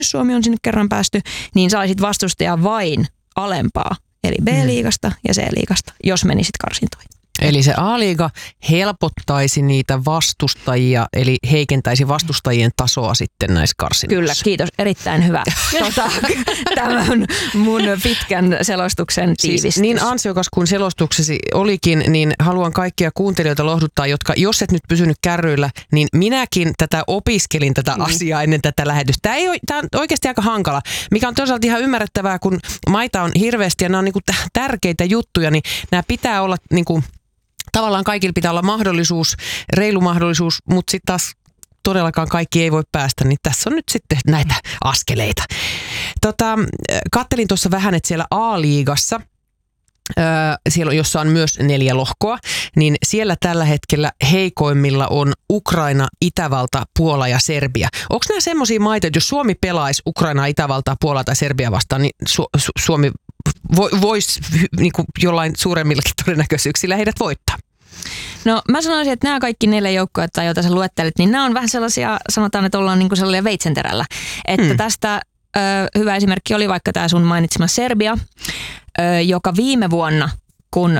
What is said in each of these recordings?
jos Suomi on sinne kerran päästy, niin saisit vastustajaa vain alempaa, eli B-liigasta ja C-liigasta, jos menisit karsintoihin. Eli se A-liiga helpottaisi niitä vastustajia, eli heikentäisi vastustajien tasoa sitten näissä karsinnoissa. Kyllä, kiitos. Erittäin hyvä. Tämä on mun pitkän selostuksen tiivistys. Siis niin ansiokas kuin selostuksesi olikin, niin haluan kaikkia kuuntelijoita lohduttaa, jotka jos et nyt pysynyt kärryillä, niin minäkin opiskelin tätä asiaa ennen tätä lähetystä. Tämä on oikeasti aika hankala, mikä on toisaalta ihan ymmärrettävää, kun maita on hirveästi ja nämä on niinku tärkeitä juttuja, niin nämä pitää olla niinku tavallaan kaikilla pitää olla mahdollisuus, reilu mahdollisuus, mutta sitten taas todellakaan kaikki ei voi päästä, niin tässä on nyt sitten näitä askeleita. Kattelin tuossa vähän, että siellä A-liigassa, siellä, jossa on myös 4 lohkoa, niin siellä tällä hetkellä heikoimmilla on Ukraina, Itävalta, Puola ja Serbia. Onko nämä semmoisia maita, että jos Suomi pelaisi Ukraina, Itävaltaa, Puolaa tai Serbia vastaan, niin Suomi voisi niin kuin jollain suuremmillakin todennäköisyyksillä heidät voittaa? No mä sanoisin, että nämä kaikki 4 joukkuetta, joita sä luettelit, niin nämä on vähän sellaisia, sanotaan, että ollaan niin kuin sellainen veitsenterällä. Että tästä hyvä esimerkki oli vaikka tämä sun mainitsema Serbia, joka viime vuonna, kun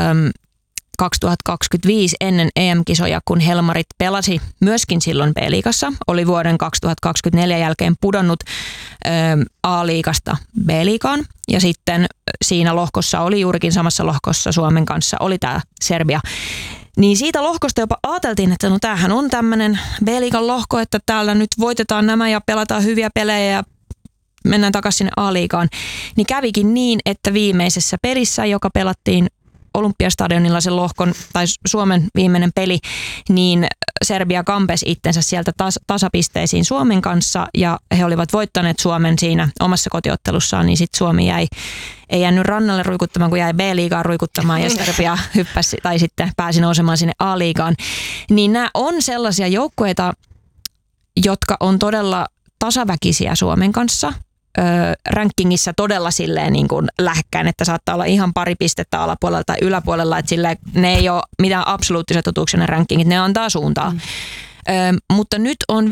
2025 ennen EM-kisoja, kun Helmarit pelasi myöskin silloin B-liigassa, oli vuoden 2024 jälkeen pudonnut A-liigasta B-liigaan. Ja sitten siinä lohkossa oli juurikin samassa lohkossa Suomen kanssa, oli tämä Serbia. Niin siitä lohkosta jopa ajateltiin, että no tämähän on tämmöinen B-liigan lohko, että täällä nyt voitetaan nämä ja pelataan hyviä pelejä ja mennään takaisin sinne A-liigaan. Niin kävikin niin, että viimeisessä pelissä, joka pelattiin Olympiastadionilla sen lohkon, tai Suomen viimeinen peli, niin Serbia kampesi itsensä sieltä tasapisteisiin Suomen kanssa, ja he olivat voittaneet Suomen siinä omassa kotiottelussaan, niin sitten Suomi ei jäänyt rannalle ruikuttamaan, kun jäi B-liigaan ruikuttamaan, ja Serbia hyppäsi, tai sitten pääsi nousemaan sinne A-liigaan. Niin nämä on sellaisia joukkueita, jotka on todella tasaväkisiä Suomen kanssa, rankingissa todella silleen niin kuin lähekkäin, että saattaa olla ihan pari pistettä alapuolella tai yläpuolella, että silleen, ne ei ole mitään absoluuttisia totuuksia ne rankingit, ne antaa suuntaa. Mutta nyt on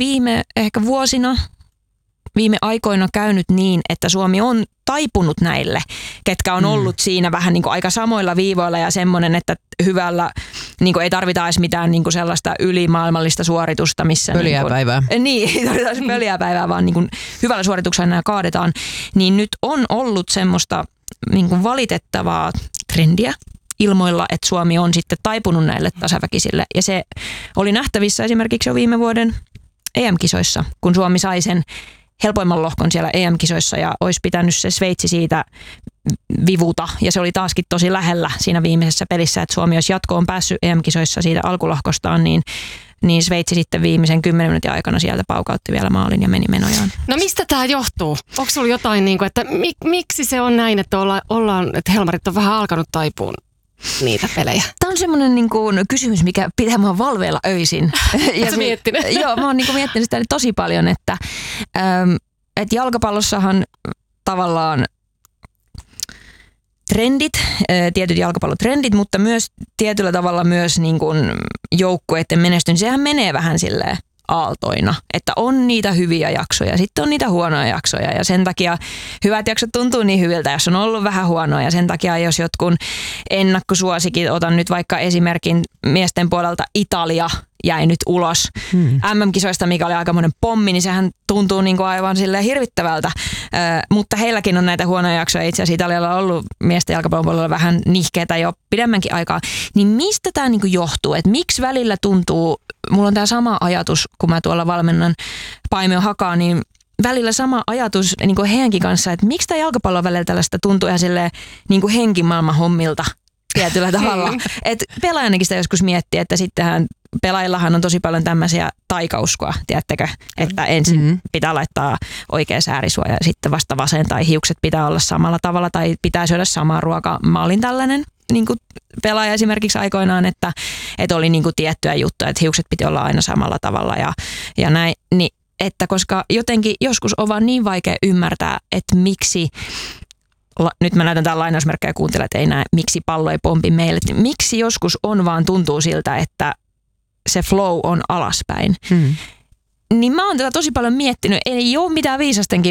viime aikoina käynyt niin, että Suomi on taipunut näille, ketkä on ollut siinä vähän niin kuin aika samoilla viivoilla ja semmoinen, että hyvällä, niin kuin ei tarvita edes mitään niin kuin sellaista ylimaailmallista suoritusta, missä pöliäpäivää. Niin, ei tarvita edes pöliäpäivää, vaan niin kuin hyvällä suorituksella nämä kaadetaan. Niin nyt on ollut semmoista niin kuin valitettavaa trendiä ilmoilla, että Suomi on sitten taipunut näille tasaväkisille. Ja se oli nähtävissä esimerkiksi jo viime vuoden EM-kisoissa, kun Suomi sai sen helpoimman lohkon siellä EM-kisoissa ja olisi pitänyt se Sveitsi siitä vivuta. Ja se oli taaskin tosi lähellä siinä viimeisessä pelissä, että Suomi olisi jatkoon päässyt EM-kisoissa siitä alkulohkostaan, niin Sveitsi sitten viimeisen 10 minuutin aikana sieltä paukautti vielä maalin ja meni menojaan. No mistä tämä johtuu? Onko sulla jotain, niin kuin, että miksi se on näin, että että Helmarit on vähän alkanut taipuun niitä pelejä? Tämä on semmoinen niin kuin kysymys, mikä pitää mua valveilla öisin. Oletko miettinyt? Joo, mä oon niin kuin miettinyt sitä tosi paljon, että jalkapallossahan tavallaan trendit, tietyt jalkapallotrendit, mutta myös tietyllä tavalla myös niin kuin joukkueiden menestys, sehän menee vähän silleen aaltoina, että on niitä hyviä jaksoja, sitten on niitä huonoja jaksoja ja sen takia hyvät jaksot tuntuu niin hyviltä, jos on ollut vähän huonoa ja sen takia jos jotkun ennakkosuosikin, otan nyt vaikka esimerkin miesten puolelta Italia jäi nyt ulos MM-kisoista, mikä oli aikamoinen pommi, niin sehän tuntuu niin kuin aivan silleen hirvittävältä, mutta heilläkin on näitä huonoja jaksoja, itse asiassa Italialla on ollut miesten jalkapallon puolella vähän nihkeetä jo pidemmänkin aikaa, niin mistä tämä niin kuin johtuu, että miksi välillä tuntuu, mulla on tämä sama ajatus, kun mä tuolla valmennan Paimio Hakaa, niin välillä sama ajatus niin kuin heidänkin kanssa, että miksi tämä jalkapallon välillä tällaista tuntuu ihan silleen niin kuin henkimaailman hommilta tietyllä tavalla. Et pelaajanakin sitä joskus miettii, että sittenhän pelaajillahan on tosi paljon tämmöisiä taikauskoa, tiedättekö, että ensin pitää laittaa oikea säärisuoja ja sitten vasta vasen tai hiukset pitää olla samalla tavalla tai pitää syödä samaa ruokaa. Mä olin tällainen niin kuin pelaaja esimerkiksi aikoinaan, että oli niin kuin tiettyjä juttuja, että hiukset piti olla aina samalla tavalla ja näin, niin, että koska jotenkin joskus on vaan niin vaikea ymmärtää, että miksi nyt mä näytän tämän lainausmerkkejä ja kuuntelen, että ei näe, miksi pallo ei pompi meille. Miksi joskus on vaan tuntuu siltä, että se flow on alaspäin. Niin mä oon tätä tosi paljon miettinyt. Ei ole mitään